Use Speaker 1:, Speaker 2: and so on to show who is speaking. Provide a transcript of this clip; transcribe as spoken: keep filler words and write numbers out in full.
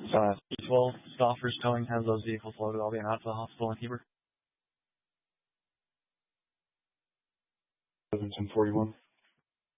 Speaker 1: Uh, E twelve, Stoffers Towing has those vehicles loaded. I'll be out to the hospital in Heber.
Speaker 2: ten forty-one.